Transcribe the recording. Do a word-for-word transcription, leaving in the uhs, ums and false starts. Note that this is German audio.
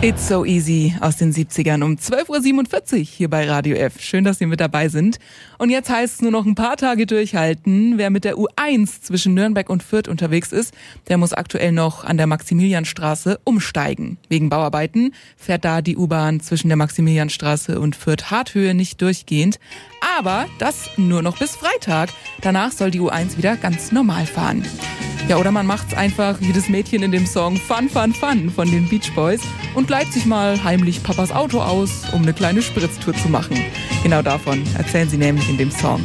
It's so easy aus den siebzigern um zwölf Uhr siebenundvierzig hier bei Radio F. Schön, dass Sie mit dabei sind. Und jetzt heißt es nur noch ein paar Tage durchhalten. Wer mit der U eins zwischen Nürnberg und Fürth unterwegs ist, der muss aktuell noch an der Maximilianstraße umsteigen. Wegen Bauarbeiten fährt da die U-Bahn zwischen der Maximilianstraße und Fürth-Harthöhe nicht durchgehend. Aber das nur noch bis Freitag. Danach soll die U eins wieder ganz normal fahren. Ja, oder man macht's einfach wie das Mädchen in dem Song Fun, Fun, Fun von den Beach Boys und leiht sich mal heimlich Papas Auto aus, um eine kleine Spritztour zu machen. Genau davon erzählen sie nämlich in dem Song.